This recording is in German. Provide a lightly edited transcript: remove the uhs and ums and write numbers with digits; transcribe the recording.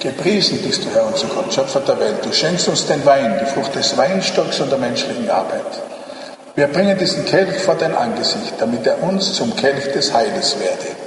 Gepriesen bist du, Herr unser Gott, Schöpfer der Welt. Du schenkst uns den Wein, die Frucht des Weinstocks und der menschlichen Arbeit. Wir bringen diesen Kelch vor dein Angesicht, damit er uns zum Kelch des Heiles werde.